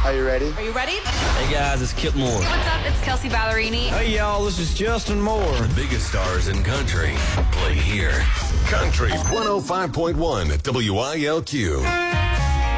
Are you ready? Are you ready? Hey guys, it's Kip Moore. What's up? It's Kelsey Ballerini. Hey y'all, this is Justin Moore. The biggest stars in country play here. Country 105.1 WILQ.